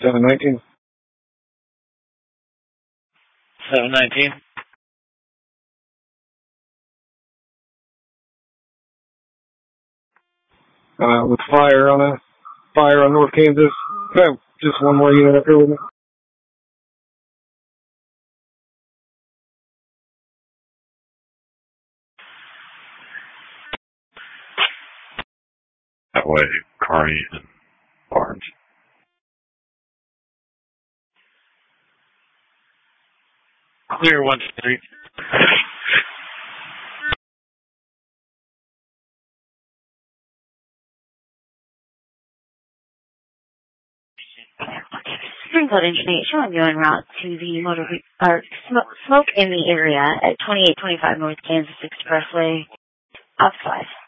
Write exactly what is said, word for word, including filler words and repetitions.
seven nineteen. seven nineteen. Uh, with fire on a fire on North Kansas. Okay, just one more unit up here with me. That way, Carney and Barnes. Clear one three. Springfield Engineer showing you en route to the motor or smoke, smoke in the area at twenty-eight twenty-five North Kansas Expressway. Up five.